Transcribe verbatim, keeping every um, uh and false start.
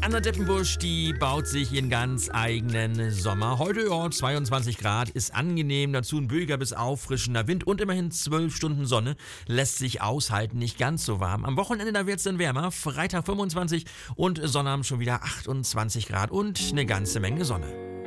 Anna Deppenbusch, die baut sich ihren ganz eigenen Sommer. Heute ja, zweiundzwanzig Grad, ist angenehm, dazu ein böiger bis auffrischender Wind und immerhin zwölf Stunden Sonne. Lässt sich aushalten, nicht ganz so warm. Am Wochenende, da wird's dann wärmer. Freitag fünfundzwanzig und Sonnabend schon wieder achtundzwanzig Grad und eine ganze Menge Sonne.